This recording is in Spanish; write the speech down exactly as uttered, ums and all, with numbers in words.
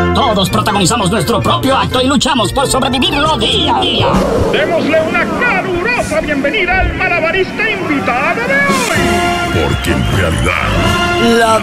Todos protagonizamos nuestro propio acto y luchamos por sobrevivirlo día a día. Démosle una calurosa bienvenida al malabarista invitado de hoy. Porque en realidad... La